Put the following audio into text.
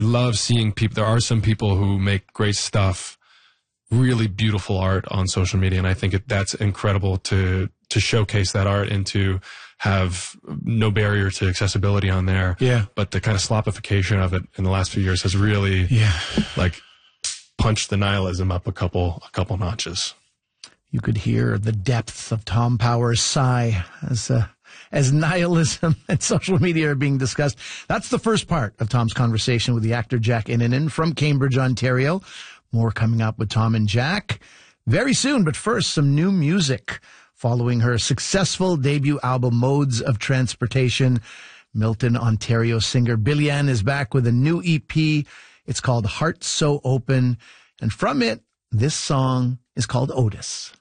love seeing people. There are some people who make great stuff, really beautiful art on social media, and I think that's incredible to showcase that art and to have no barrier to accessibility on there. Yeah. But the kind of slopification of it in the last few years has really like punched the nihilism up a couple notches. You could hear the depth of Tom Power's sigh as nihilism and social media are being discussed. That's the first part of Tom's conversation with the actor Jack Innanen from Cambridge, Ontario. More coming up with Tom and Jack very soon. But first, some new music. Following her successful debut album, Modes of Transportation, Milton, Ontario singer Billy-Ann is back with a new EP. It's called Heart So Open. And from it, this song is called Otis.